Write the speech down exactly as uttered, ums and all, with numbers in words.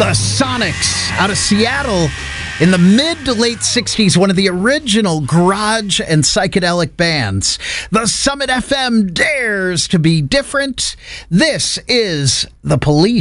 The Sonics out of Seattle in the mid to late sixties, one of the original garage and psychedelic bands. The Summit F M dares to be different. This is The Police.